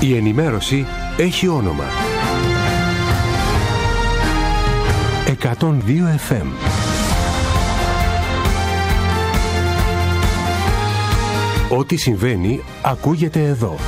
Η ενημέρωση έχει όνομα. 102 FM. Ό,τι συμβαίνει ακούγεται εδώ.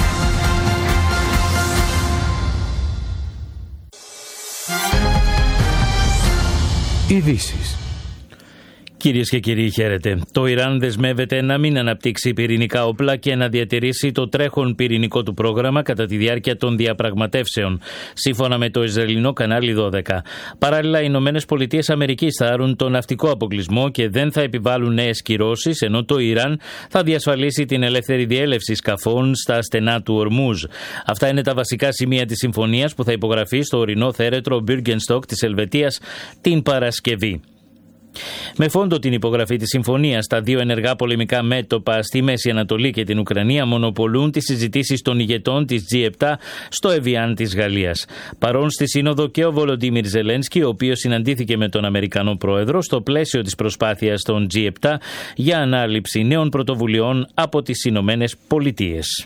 Ειδήσεις. Κυρίες και κύριοι, χαίρετε. Το Ιράν δεσμεύεται να μην αναπτύξει πυρηνικά όπλα και να διατηρήσει το τρέχον πυρηνικό του πρόγραμμα κατά τη διάρκεια των διαπραγματεύσεων, σύμφωνα με το Ισραηλινό κανάλι 12. Παράλληλα, οι Ηνωμένες Πολιτείες Αμερικής θα άρουν τον ναυτικό αποκλεισμό και δεν θα επιβάλλουν νέες κυρώσεις, ενώ το Ιράν θα διασφαλίσει την ελεύθερη διέλευση σκαφών στα στενά του Ορμούζ. Αυτά είναι τα βασικά σημεία της συμφωνίας που θα υπογραφεί στο ορεινό θέρετρο Μπίργκενστοκ της Ελβετίας την Παρασκευή. Με φόντο την υπογραφή της συμφωνίας, τα δύο ενεργά πολεμικά μέτωπα στη Μέση Ανατολή και την Ουκρανία μονοπολούν τις συζητήσεις των ηγετών της G7 στο Εβιάν της Γαλλίας. Παρόν στη Σύνοδο και ο Βολοντίμιρ Ζελένσκι, ο οποίος συναντήθηκε με τον Αμερικανό Πρόεδρο στο πλαίσιο της προσπάθειας των G7 για ανάληψη νέων πρωτοβουλειών από τις Ηνωμένες Πολιτείες.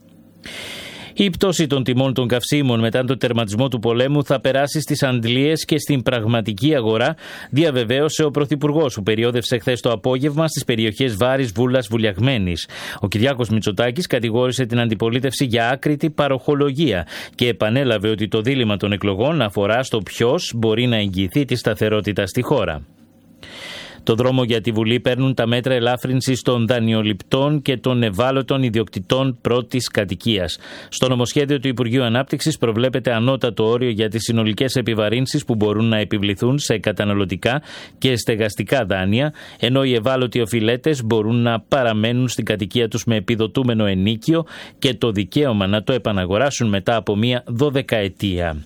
Η πτώση των τιμών των καυσίμων μετά τον τερματισμό του πολέμου θα περάσει στις αντλίες και στην πραγματική αγορά, διαβεβαίωσε ο Πρωθυπουργός, που περιόδευσε χθες το απόγευμα στις περιοχές Βάρης, Βούλας, Βουλιαγμένης. Ο Κυριάκος Μητσοτάκης κατηγόρησε την αντιπολίτευση για άκρητη παροχολογία και επανέλαβε ότι το δίλημμα των εκλογών αφορά στο ποιος μπορεί να εγγυηθεί τη σταθερότητα στη χώρα. Το δρόμο για τη Βουλή παίρνουν τα μέτρα ελάφρυνσης των δανειοληπτών και των ευάλωτων ιδιοκτητών πρώτης κατοικίας. Στο νομοσχέδιο του Υπουργείου Ανάπτυξης προβλέπεται ανώτατο όριο για τις συνολικές επιβαρύνσεις που μπορούν να επιβληθούν σε καταναλωτικά και στεγαστικά δάνεια, ενώ οι ευάλωτοι οφειλέτες μπορούν να παραμένουν στην κατοικία τους με επιδοτούμενο ενίκιο και το δικαίωμα να το επαναγοράσουν μετά από μία 12ετία.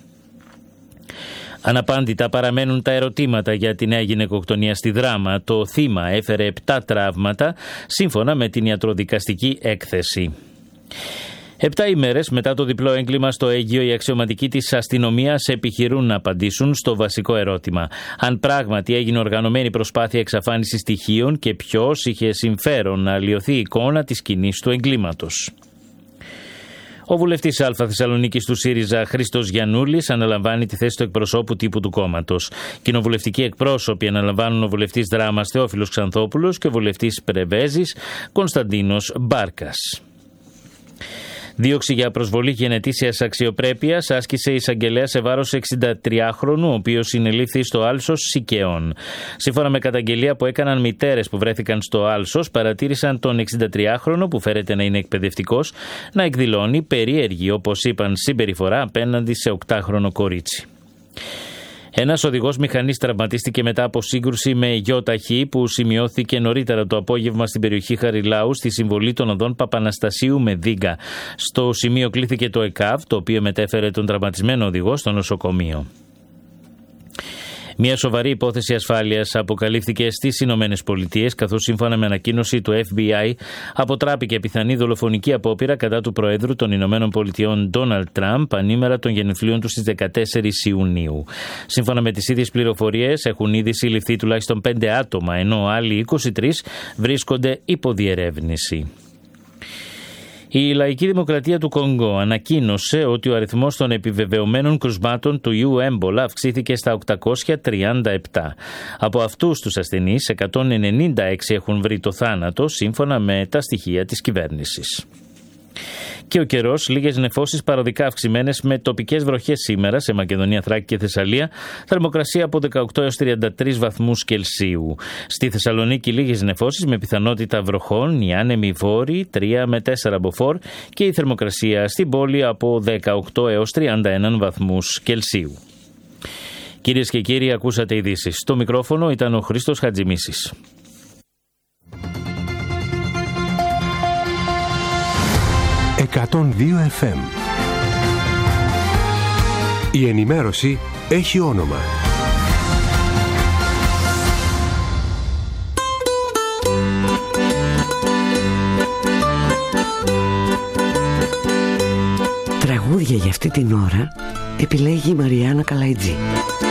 Αναπάντητα παραμένουν τα ερωτήματα για τη νέα γυναικοκτονία στη Δράμα. Το θύμα έφερε 7 τραύματα, σύμφωνα με την ιατροδικαστική έκθεση. 7 ημέρες μετά το διπλό έγκλημα στο Αίγυο, οι αξιωματικοί της αστυνομίας επιχειρούν να απαντήσουν στο βασικό ερώτημα: αν πράγματι έγινε οργανωμένη προσπάθεια εξαφάνισης στοιχείων και ποιος είχε συμφέρον να αλλοιωθεί η εικόνα της σκηνής του εγκλήματος. Ο βουλευτής Α Θεσσαλονίκης του ΣΥΡΙΖΑ, Χρήστος Γιαννούλης, αναλαμβάνει τη θέση του εκπροσώπου τύπου του κόμματος. Κοινοβουλευτικοί εκπρόσωποι αναλαμβάνουν ο βουλευτής Δράμας Θεόφιλος Ξανθόπουλος και ο βουλευτής Πρεβέζης Κωνσταντίνος Μπάρκας. Δίωξη για προσβολή γενετήσιας αξιοπρέπειας άσκησε η εισαγγελέα σε βάρος 63χρονου, ο οποίος συνελήφθη στο Άλσος Σικαιών. Σύμφωνα με καταγγελία που έκαναν μητέρες που βρέθηκαν στο Άλσος, παρατήρησαν τον 63χρονο, που φέρεται να είναι εκπαιδευτικός, να εκδηλώνει περίεργη, όπως είπαν, συμπεριφορά απέναντι σε 8χρονο κορίτσι. Ένας οδηγός μηχανής τραυματίστηκε μετά από σύγκρουση με γιοταχή που σημειώθηκε νωρίτερα το απόγευμα στην περιοχή Χαριλάου, στη συμβολή των οδών Παπαναστασίου με Δίγκα. Στο σημείο κλήθηκε το ΕΚΑΒ, το οποίο μετέφερε τον τραυματισμένο οδηγό στο νοσοκομείο. Μια σοβαρή υπόθεση ασφάλειας αποκαλύφθηκε στις Ηνωμένες Πολιτείες, καθώς σύμφωνα με ανακοίνωση του FBI αποτράπηκε πιθανή δολοφονική απόπειρα κατά του Προέδρου των Ηνωμένων Πολιτειών Ντόναλντ Τραμπ ανήμερα των γενεθλίων του στις 14 Ιουνίου. Σύμφωνα με τις ίδιες πληροφορίες, έχουν ήδη συλληφθεί τουλάχιστον 5 άτομα, ενώ άλλοι 23 βρίσκονται υπό διερεύνηση. Η Λαϊκή Δημοκρατία του Κονγκό ανακοίνωσε ότι ο αριθμός των επιβεβαιωμένων κρουσμάτων του ιού έμπολα αυξήθηκε στα 837. Από αυτούς τους ασθενείς, 196 έχουν βρει το θάνατο, σύμφωνα με τα στοιχεία της κυβέρνησης. Και ο καιρός, λίγες νεφώσεις παροδικά αυξημένες με τοπικές βροχές σήμερα σε Μακεδονία, Θράκη και Θεσσαλία, θερμοκρασία από 18 έως 33 βαθμούς Κελσίου. Στη Θεσσαλονίκη λίγες νεφώσεις με πιθανότητα βροχών, οι άνεμοι βόρειοι 3 με 4 μποφόρ και η θερμοκρασία στην πόλη από 18 έως 31 βαθμούς Κελσίου. Κυρίες και κύριοι, ακούσατε ειδήσεις. Στο μικρόφωνο ήταν ο Χρήστος Χατζημίσης. 102 FM. Η ενημέρωση έχει όνομα. Τραγούδια για αυτή την ώρα επιλέγει η Μαριάννα Καλαϊτζή.